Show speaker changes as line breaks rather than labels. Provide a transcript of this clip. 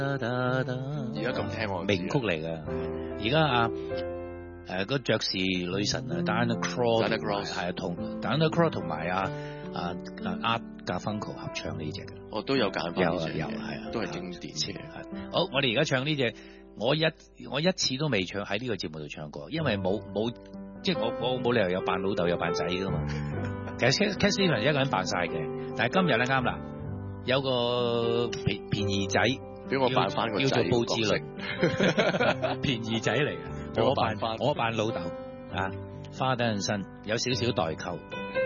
而家咁聽我
名曲嚟㗎。而家個爵士女神Diana Krall 係同 Diana Krall 同埋Art Garfunkel 合唱呢隻嘅。
我都有揀翻呢隻，
有係啊，
都係經典嘅。
好，我哋而家唱呢隻，我一次都未唱喺呢個節目度唱過，因為冇即係我冇理由有扮老豆有扮仔㗎嘛。其實 Cat Stevens 一個人扮晒嘅，但係今日咧啱啦，有個便宜仔。
俾我扮翻個仔，
叫做布志綸，便宜仔嚟嘅。我扮老豆啊，花得人身，有少少代溝。